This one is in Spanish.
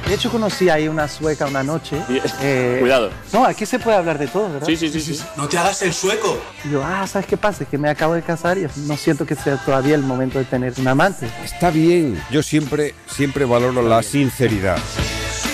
De hecho, conocí ahí una sueca una noche. Cuidado. No, aquí se puede hablar de todo, ¿verdad? Sí. No te hagas el sueco. Y yo, ¿sabes qué pasa? Es que me acabo de casar y no siento que sea todavía el momento de tener un amante. Está bien. Yo siempre valoro la sinceridad.